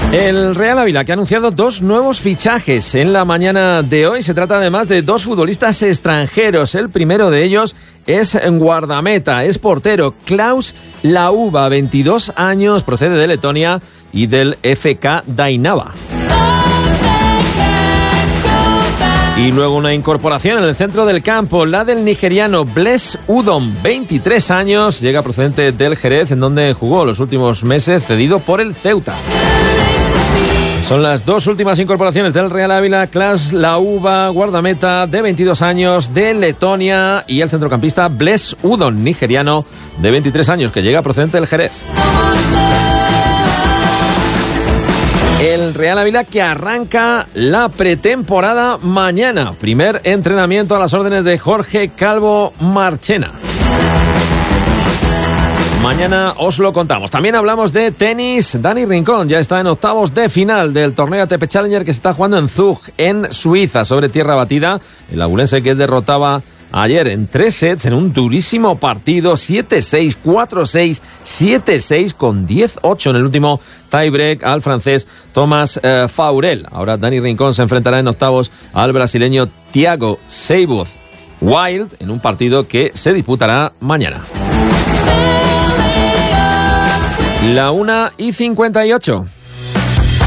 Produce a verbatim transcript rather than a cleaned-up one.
El Real Ávila, que ha anunciado dos nuevos fichajes en la mañana de hoy. Se trata además de dos futbolistas extranjeros. El primero de ellos es guardameta, es portero. Klaus Lauba, veintidós años, procede de Letonia y del F K Dainava. Y luego una incorporación en el centro del campo, la del nigeriano Bless Udom, veintitrés años, llega procedente del Jerez, en donde jugó los últimos meses, cedido por el Ceuta. Son las dos últimas incorporaciones del Real Ávila: Klaus Lauba, guardameta de veintidós años, de Letonia, y el centrocampista Bless Udom, nigeriano, de veintitrés años, que llega procedente del Jerez. El Real Ávila, que arranca la pretemporada mañana. Primer entrenamiento a las órdenes de Jorge Calvo Marchena. Mañana os lo contamos. También hablamos de tenis. Dani Rincón ya está en octavos de final del torneo A T P Challenger, que se está jugando en Zug, en Suiza, sobre tierra batida. El abulense, que derrotaba ayer en tres sets en un durísimo partido, siete seis, cuatro seis, siete seis, con diez ocho en el último tiebreak al francés Thomas eh, Faurel. Ahora Dani Rincón se enfrentará en octavos al brasileño Thiago Seyboth Wild en un partido que se disputará mañana. La una y cincuenta y ocho.